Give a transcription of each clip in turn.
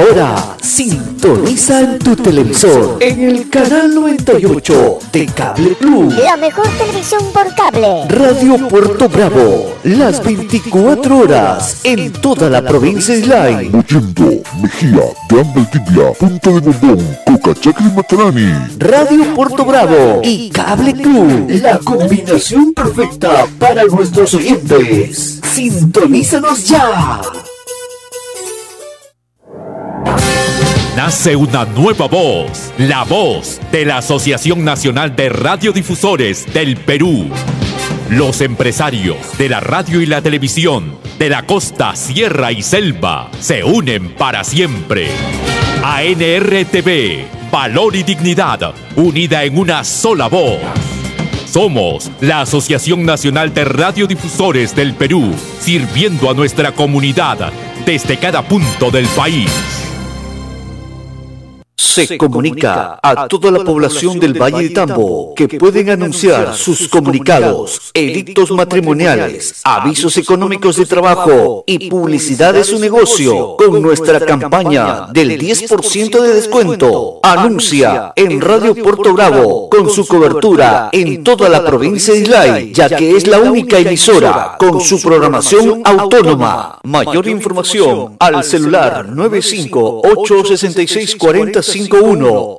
Ahora sintoniza en tu televisor en el canal 98 de Cable Plus. La mejor televisión por cable. Radio Puerto Bravo, las 24 horas en toda la provincia de Islay. Mollendo, Mejía, Gran Valdivia, Punta de Bombón, Cocachacre y Matarani. Radio Puerto Bravo y Cable Club, la combinación perfecta para nuestros oyentes. ¡Sintonízanos ya! Nace una nueva voz, la voz de la Asociación Nacional de Radiodifusores del Perú. Los empresarios de la radio y la televisión de la costa, sierra y selva se unen para siempre. ANRTV, valor y dignidad, unida en una sola voz. Somos la Asociación Nacional de Radiodifusores del Perú, sirviendo a nuestra comunidad desde cada punto del país. Se comunica a toda la población del Valle de Tambo que pueden anunciar sus comunicados, edictos matrimoniales, avisos económicos de trabajo y publicidad de su negocio con nuestra campaña del 10% de descuento. Anuncia en Radio Puerto Bravo con su cobertura en toda la provincia de Islay, ya que es la única emisora con su programación autónoma. Mayor información al celular 958664051 o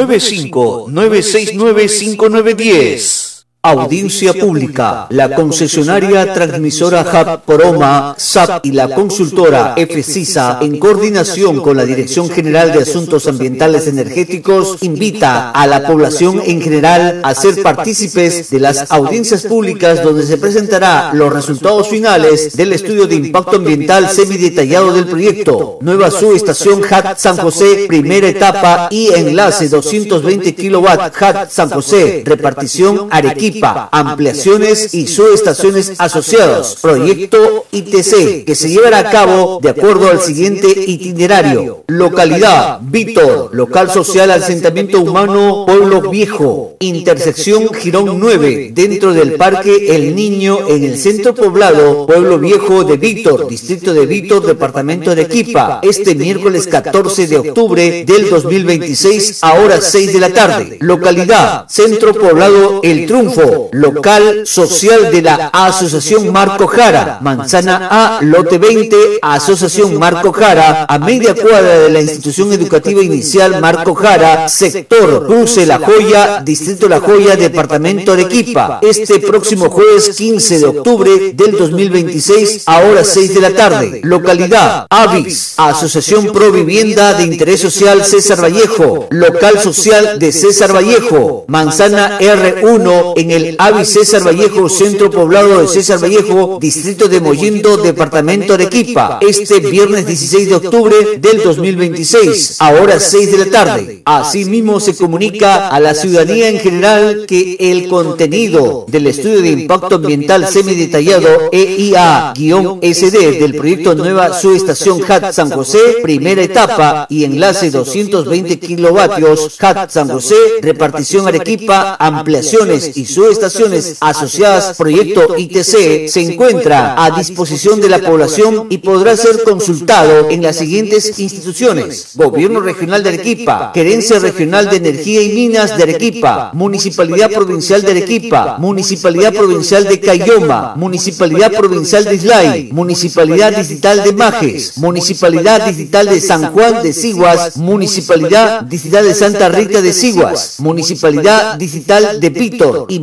959695910. Audiencia pública. La concesionaria transmisora HAP Poroma, SAP y la consultora FCISA, en coordinación con la Dirección General de Asuntos Ambientales Energéticos, invita a la población en general a ser partícipes de las audiencias públicas donde se presentará los resultados finales del estudio de impacto ambiental semidetallado del proyecto. Nueva subestación HAT San José, primera etapa y enlace 220 kW HAT San José, repartición Arequipa. Ampliaciones y subestaciones asociados, proyecto ITC, que se llevará a cabo de acuerdo al siguiente itinerario. Localidad: Víctor, local social asentamiento humano Pueblo Viejo, intersección Girón 9, dentro del Parque El Niño, en el centro poblado Pueblo Viejo de Víctor, distrito de Víctor, departamento de Arequipa, este miércoles 14 de octubre del 2026 a horas 6 de la tarde. Localidad: centro poblado El Triunfo, local social de la Asociación Marco Jara, Manzana A, lote 20, Asociación Marco Jara, a media cuadra de la institución educativa inicial Marco Jara, sector Cruce La Joya, distrito La Joya, departamento de Arequipa, este próximo jueves 15 de octubre del 2026 a horas 6 de la tarde. Localidad: Avis, Asociación Pro Vivienda de Interés Social César Vallejo, local social de César Vallejo, Manzana R1, en el Avis César Vallejo, centro poblado de César Vallejo, distrito de Mollendo, departamento de Arequipa, este viernes 16 de octubre del 2026 a horas 6 de la tarde. Asimismo, se comunica a la ciudadanía en general que el contenido del estudio de impacto ambiental semidetallado EIA-SD del proyecto Nueva Subestación HAT San José, primera etapa y enlace 220 kilovatios HAT San José, repartición Arequipa, ampliaciones y subestaciones asociadas proyecto ITC, se encuentra a disposición de la población y podrá ser consultado en las siguientes instituciones: Gobierno Regional de Arequipa, Gerencia Regional de Energía y Minas de Arequipa, Municipalidad Provincial de Arequipa, Municipalidad Provincial de Cayoma, Municipalidad Provincial de Islay, Municipalidad Distrital de Majes, Municipalidad Distrital de San Juan de Siguas, Municipalidad Distrital de Santa Rita de Siguas, Municipalidad Distrital de Víctor y